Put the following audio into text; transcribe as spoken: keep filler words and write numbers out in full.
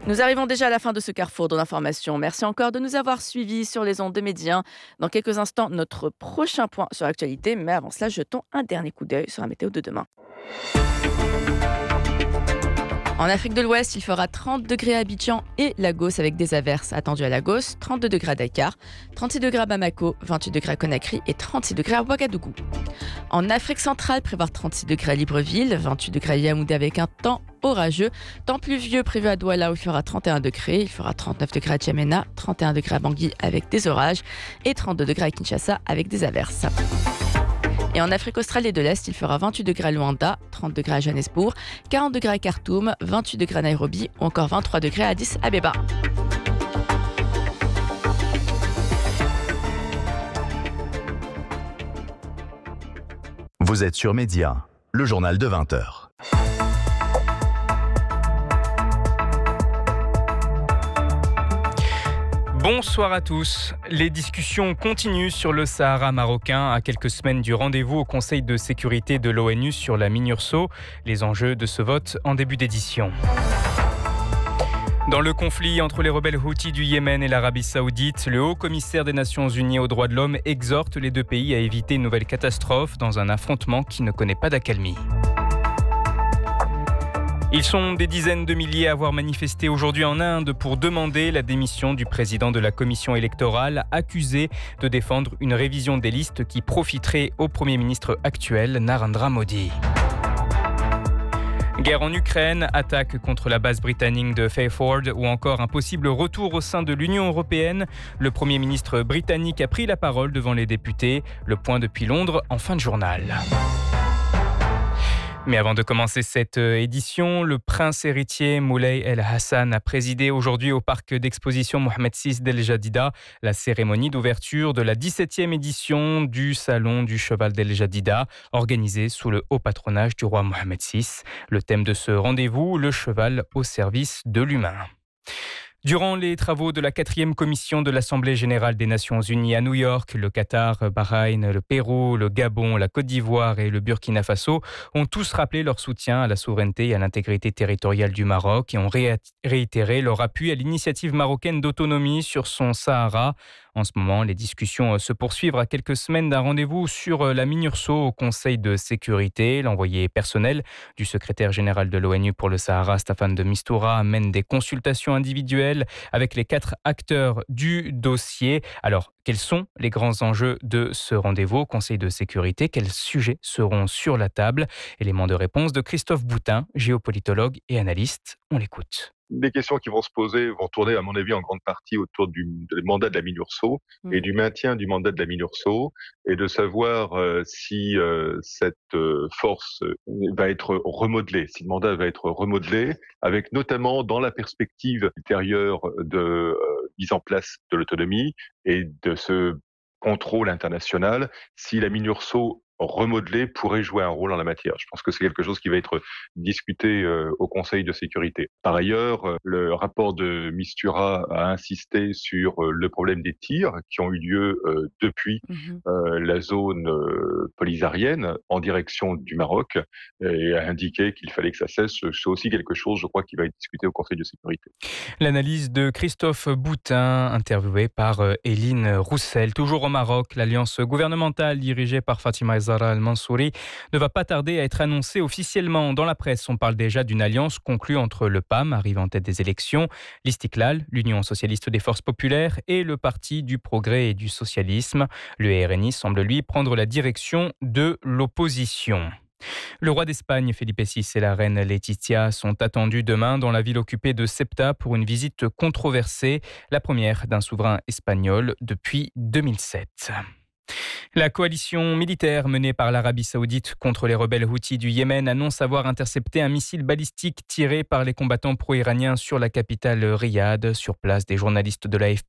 Nous arrivons déjà à la fin de ce carrefour de l'information. Merci encore de nous avoir suivis sur les ondes de Médien. Dans quelques instants, notre prochain point sur l'actualité. Mais avant cela, jetons un dernier coup d'œil sur la météo de demain. En Afrique de l'Ouest, il fera trente degrés à Abidjan et Lagos avec des averses attendues à Lagos, trente-deux degrés à Dakar, trente-six degrés à Bamako, vingt-huit degrés à Conakry et trente-six degrés à Ouagadougou. En Afrique centrale, prévoir trente-six degrés à Libreville, vingt-huit degrés à Yaoundé avec un temps orageux, temps pluvieux prévu à Douala où il fera trente et un degrés, il fera trente-neuf degrés à Djamena, trente et un degrés à Bangui avec des orages et trente-deux degrés à Kinshasa avec des averses. Et en Afrique australe et de l'Est, il fera vingt-huit degrés à Luanda, trente degrés à Johannesburg, quarante degrés à Khartoum, vingt-huit degrés à Nairobi ou encore vingt-trois degrés à Addis Abeba. Vous êtes sur Média, le journal de vingt heures. Bonsoir à tous. Les discussions continuent sur le Sahara marocain à quelques semaines du rendez-vous au Conseil de sécurité de l'ONU sur la MINURSO. Les enjeux de ce vote en début d'édition. Dans le conflit entre les rebelles Houthis du Yémen et l'Arabie Saoudite, le haut-commissaire des Nations Unies aux droits de l'homme exhorte les deux pays à éviter une nouvelle catastrophe dans un affrontement qui ne connaît pas d'accalmie. Ils sont des dizaines de milliers à avoir manifesté aujourd'hui en Inde pour demander la démission du président de la commission électorale, accusé de défendre une révision des listes qui profiterait au Premier ministre actuel, Narendra Modi. Guerre en Ukraine, attaque contre la base britannique de Fairford ou encore un possible retour au sein de l'Union européenne. Le Premier ministre britannique a pris la parole devant les députés. Le point depuis Londres en fin de journal. Mais avant de commencer cette édition, le prince héritier Moulay El Hassan a présidé aujourd'hui au parc d'exposition Mohamed six d'El Jadida la cérémonie d'ouverture de la dix-septième édition du Salon du Cheval d'El Jadida, organisée sous le haut patronage du roi Mohamed six. Le thème de ce rendez-vous, le cheval au service de l'humain. Durant les travaux de la quatrième commission de l'Assemblée générale des Nations unies à New York, le Qatar, Bahreïn, le Pérou, le Gabon, la Côte d'Ivoire et le Burkina Faso ont tous rappelé leur soutien à la souveraineté et à l'intégrité territoriale du Maroc et ont ré- réitéré leur appui à l'initiative marocaine d'autonomie sur son Sahara. En ce moment, les discussions se poursuivent à quelques semaines d'un rendez-vous sur la MINURSO au Conseil de sécurité. L'envoyé personnel du secrétaire général de l'ONU pour le Sahara, Staffan de Mistura, mène des consultations individuelles avec les quatre acteurs du dossier. Alors, quels sont les grands enjeux de ce rendez-vous au Conseil de sécurité? Quels sujets seront sur la table? Élément de réponse de Christophe Boutin, géopolitologue et analyste. On l'écoute. Les questions qui vont se poser vont tourner, à mon avis, en grande partie autour du, du mandat de la MINURSO mmh. et du maintien du mandat de la MINURSO et de savoir euh, si euh, cette euh, force va être remodelée, si le mandat va être remodelé, avec notamment dans la perspective ultérieure de euh, mise en place de l'autonomie et de ce contrôle international, si la MINURSO remodelé pourrait jouer un rôle en la matière. Je pense que c'est quelque chose qui va être discuté euh, au Conseil de sécurité. Par ailleurs, euh, le rapport de Mistura a insisté sur euh, le problème des tirs qui ont eu lieu euh, depuis mmh. euh, la zone euh, polysaharienne en direction du Maroc et a indiqué qu'il fallait que ça cesse. C'est aussi quelque chose, je crois, qui va être discuté au Conseil de sécurité. L'analyse de Christophe Boutin, interviewé par euh, Éline Roussel. Toujours au Maroc, l'alliance gouvernementale dirigée par Fatima Zahra Al-Mansouri ne va pas tarder à être annoncée officiellement. Dans la presse, on parle déjà d'une alliance conclue entre le P A M, arrivé en tête des élections, l'Istiklal, l'Union socialiste des forces populaires, et le Parti du progrès et du socialisme. Le R N I semble, lui, prendre la direction de l'opposition. Le roi d'Espagne, Felipe six, et la reine Laetitia sont attendus demain dans la ville occupée de Ceuta pour une visite controversée, la première d'un souverain espagnol depuis deux mille sept. La coalition militaire menée par l'Arabie Saoudite contre les rebelles Houthis du Yémen annonce avoir intercepté un missile balistique tiré par les combattants pro-iraniens sur la capitale Riyad. Sur place, des journalistes de l'A F